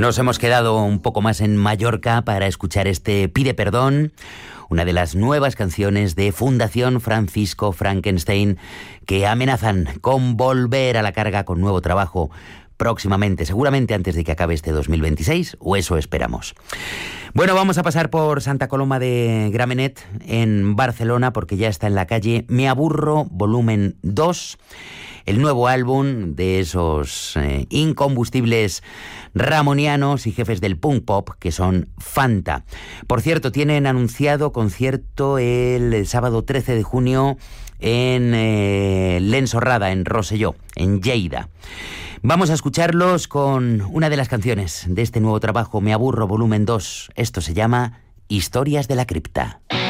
Nos hemos quedado un poco más en Mallorca para escuchar este Pide Perdón, una de las nuevas canciones de Fundación Francisco Frankenstein, que amenazan con volver a la carga con nuevo trabajo próximamente, seguramente antes de que acabe este 2026, o eso esperamos. Bueno, vamos a pasar por Santa Coloma de Gramenet, en Barcelona, porque ya está en la calle Me Aburro, volumen 2, el nuevo álbum de esos incombustibles ramonianos y jefes del punk pop, que son Fanta. Por cierto, tienen anunciado concierto el sábado 13 de junio en l'Ensorrada, en Rosselló, en Lleida. Vamos a escucharlos con una de las canciones de este nuevo trabajo, Me Aburro, volumen 2. Esto se llama Historias de la Cripta.